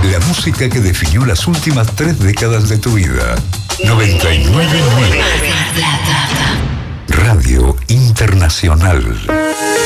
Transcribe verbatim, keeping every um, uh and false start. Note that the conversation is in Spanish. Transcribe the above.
La música que definió las últimas tres décadas de tu vida. noventa y nueve punto nueve Radio Internacional.